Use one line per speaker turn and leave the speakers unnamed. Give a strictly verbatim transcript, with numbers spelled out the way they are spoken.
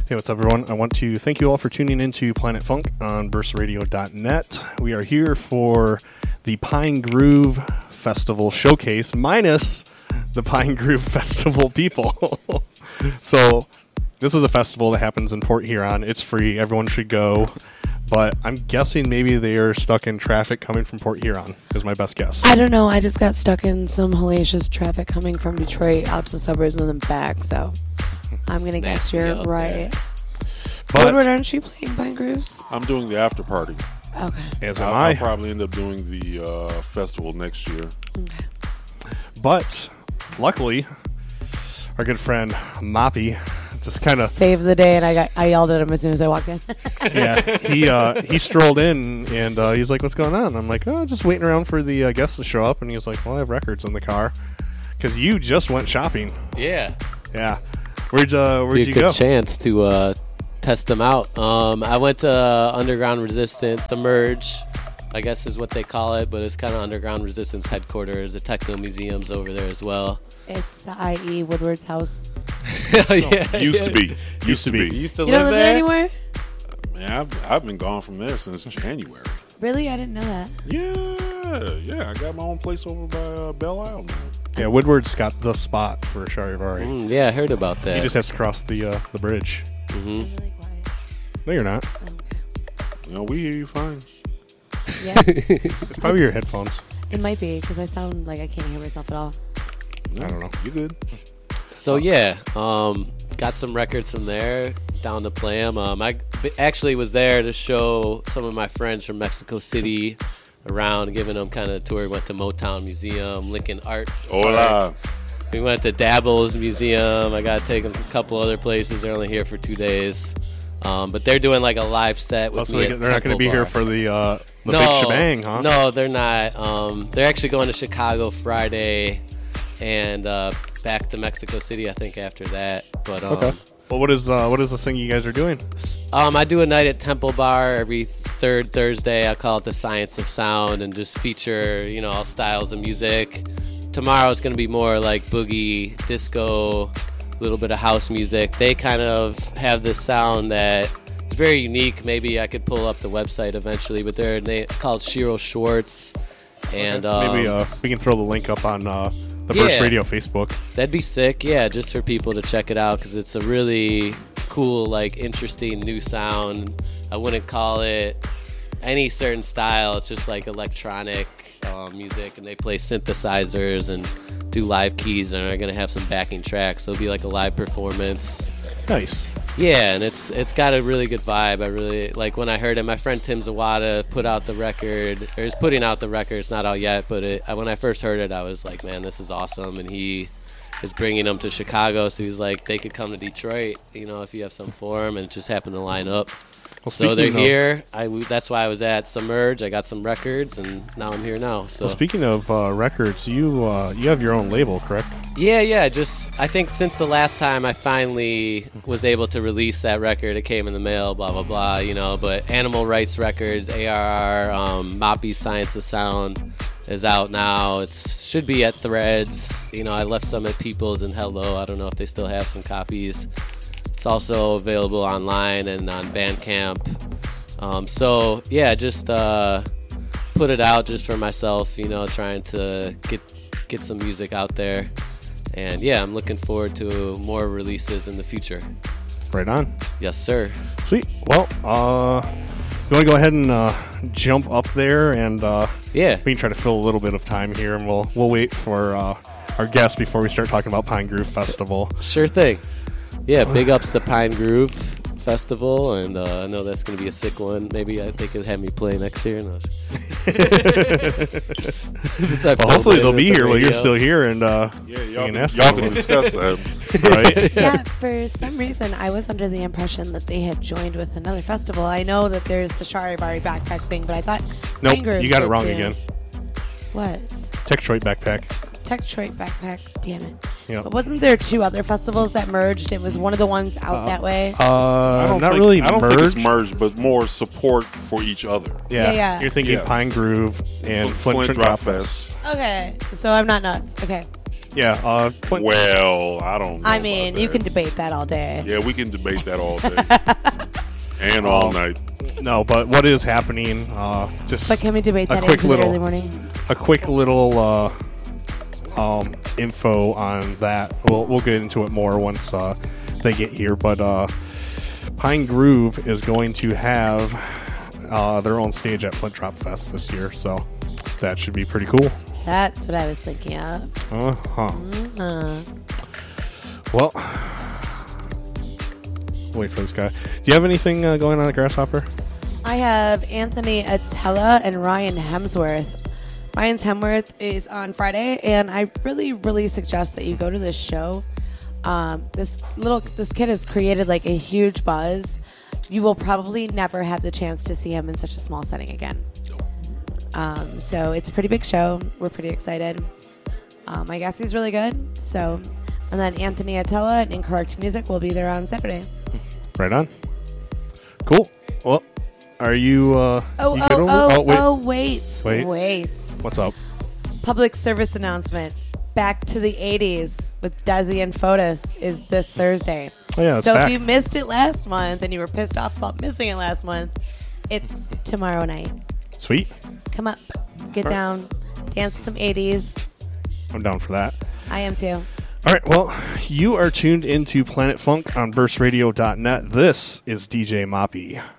Hey, what's up, everyone? I want to thank you all for tuning into Planet Funk on burst radio dot net. We are here for the Pine Groove Festival Showcase, minus the Pine Groove Festival people. So, this is a festival that happens in Port Huron. It's free. Everyone should go. But I'm guessing maybe they are stuck in traffic coming from Port Huron, is my best guess.
I don't know. I just got stuck in some hellacious traffic coming from Detroit out to the suburbs and then back, so I'm going to guess you're right.
But
Woodward, aren't you playing Pine Grooves?
I'm doing the after party.
Okay.
As am
I'll,
I.
I'll probably end up doing the uh, festival next year.
Okay.
But luckily, our good friend Moppy just kind of
saved the day, and I got I yelled at him as soon as I walked in.
yeah he uh, he strolled in and uh, he's like, "What's going on?" I'm like, "Oh, just waiting around for the uh, guests to show up." And he was like, "Well, I have records in the car because you just went shopping."
Yeah.
Yeah. Where'd uh, where'd
Be a
you
good
go?
chance to uh, test them out. Um, I went to uh, Underground Resistance, the Merge, I guess is what they call it, but it's kind of Underground Resistance headquarters. The Techno Museum's over there as well.
It's that is. Woodward's house.
oh, yeah,
Used to be. Used to
You
be.
used to
You
live
don't live
there?
there anymore?
Man, I've, I've been gone from there since January.
Really? I didn't know that.
Yeah, yeah. I got my own place over by uh, Belle Isle now.
Yeah, Woodward's got the spot for Charivari.
Mm, yeah, I heard about that.
He just has to cross the uh, the bridge.
hmm
I'm really quiet.
No, you're not.
Okay.
You know, we hear you fine.
Yeah,
It's probably your headphones.
it might be because I sound like I can't hear myself at all.
Yeah,
I don't know.
You good?
So yeah, um, got some records from there. Down to play them. Um, I b- actually was there to show some of my friends from Mexico City around, giving them kind of a tour. We went to Motown Museum, Lincoln Art.
Hola.
We went to Dabble's Museum. I got to take them to a couple other places. They're only here for two days. Um, but they're doing like a live set with
Oh, so
me
they,
at
they're not going to
Temple
be here
Bar.
for the uh, the
no,
big shebang, huh?
No, they're not. Um, they're actually going to Chicago Friday and uh, back to Mexico City, I think, after that. But um,
Okay. Well, what is uh, what is this thing you guys are doing?
um, I do a night at Temple Bar every third Thursday. I call it the Science of Sound and just feature, you know, all styles of music. Tomorrow is going to be more like boogie, disco, a little bit of house music. They kind of have this sound that is very unique. Maybe I could pull up the website eventually, but they're na- called Shiro Schwartz. And um,
Maybe uh, we can throw the link up on uh, the
yeah.
Burst Radio Facebook.
that'd be sick, yeah, just for people to check it out because it's a really cool, like, interesting new sound. I wouldn't call it any certain style. It's just like electronic um, music, and they play synthesizers and do live keys, and are gonna have some backing tracks. So it'll be like a live performance.
Nice.
Yeah, and it's it's got a really good vibe. I really like when I heard it. My friend Tim Zawada put out the record, or is putting out the record. It's not out yet, but it, when I first heard it, I was like, man, this is awesome. And he is bringing them to Chicago, so he's like, they could come to Detroit, you know, if you have some for them, and it just happened to line up.
Well,
So they're
speaking of-
here. I that's why I was at Submerge. I got some records, and now I'm here now. So
Well, speaking of uh, records, you uh, you have your own label, correct?
yeah, yeah. Just I think since the last time I finally was able to release that record, it came in the mail. Blah blah blah. You know, but Animal Rights Records, A R R, um, Moppy's Science of Sound is out now. It should be at Threads. You know, I left some at People's and Hello. I don't know if they still have some copies. It's also available online and on Bandcamp. Um, so yeah, just uh, put it out just for myself. You know, trying to get get some music out there. And yeah, I'm looking forward to more releases in the future.
Right on.
Yes, sir.
Sweet. Well, uh, you want to go ahead and uh, jump up there, and uh,
Yeah.
we can try to fill a little bit of time here, and we'll we'll wait for uh, our guest before we start talking about Pine Groove Festival.
Sure thing. Yeah, big ups to Pine Groove Festival, and uh, I know that's going to be a sick one. Maybe I, they could have me play next year. No.
Well, hopefully they'll be here while you're still here, and uh,
Yeah,
you
y'all
can
can,
ask
y'all
them.
can discuss that.
right?
Yeah, for some reason, I was under the impression that they had joined with another festival. I know that there's the Charivari backpack thing, but I thought
Nope,
Pine Grooves
you got it
did
wrong
too.
again.
What?
Tech Detroit backpack.
Tech Detroit backpack. Damn it.
Yeah.
But wasn't there two other festivals that merged? It was one of the ones out that way.
Uh,
I don't
not
think,
really
I don't
merged.
think it's merged, but more support for each other.
Yeah.
Yeah, yeah.
You're thinking
Yeah.
Pine Groove and
Flint,
Flint,
Flint
Drop
Drop
Fest.
Fest.
Okay, so I'm not nuts. Okay.
Yeah. Uh, Clint-
Well, I don't know.
I mean,
about
you
that.
can debate that all day.
I don't know.
I mean,
about
you
that.
can debate that all day.
Yeah, we can debate that all day. And all
Um,
night.
no, but what is happening? Uh, just
But can we debate
a
that
quick
into the
little,
early morning?
a quick little uh, um, info on that. We'll we'll get into it more once uh, they get here. But uh, Pine Groove is going to have uh, their own stage at Flint Drop Fest this year, so that should be pretty cool.
That's what I was thinking of.
Uh huh.
Uh,
Well, wait for this guy. Do you have anything uh, going on at Grasshopper?
I have Anthony Attella and Ryan Hemsworth. Ryan's Hemsworth is on Friday, and I really, really suggest that you go to this show. Um, this little, this kid has created like a huge buzz. You will probably never have the chance to see him in such a small setting again. Um, so it's a pretty big show. We're pretty excited. Um, I guess he's really good. So, and then Anthony Attella and Incorrect Music will be there on Saturday.
Right on. Cool. Well, are you? Uh,
Oh,
you
oh,
good over-
oh,
wait.
oh, wait,
Wait.
wait.
What's up?
Public service announcement. Back to the eighties with Desi and Fotis is this Thursday.
Oh yeah, it's
so
back.
if you missed it last month and you were pissed off about missing it last month, it's tomorrow night.
Sweet.
Come up, get
All right.
down, dance some eighties.
I'm down for that.
I am too.
All right. Well, you are tuned into Planet Funk on burst radio dot net. This is D J Moppy.